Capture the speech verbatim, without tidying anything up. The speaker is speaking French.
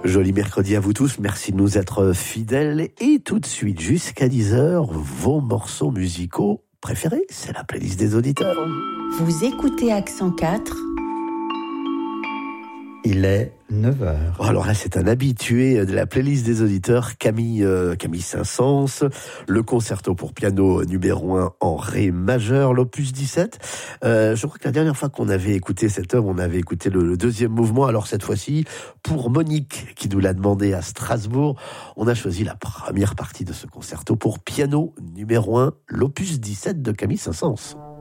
Joli mercredi à vous tous, merci de nous être fidèles. Et tout de suite, jusqu'à dix heures, vos morceaux musicaux préférés, c'est la playlist des auditeurs. Vous écoutez Accent quatre. Il est neuf heures. Alors là, c'est un habitué de la playlist des auditeurs, Camille, euh, Camille Saint-Saëns, le concerto pour piano numéro un en ré majeur, l'opus dix-sept. Euh, je crois que la dernière fois qu'on avait écouté cette œuvre, on avait écouté le, le deuxième mouvement. Alors cette fois-ci, pour Monique, qui nous l'a demandé à Strasbourg, on a choisi la première partie de ce concerto pour piano numéro un, l'opus dix-sept de Camille Saint-Saëns.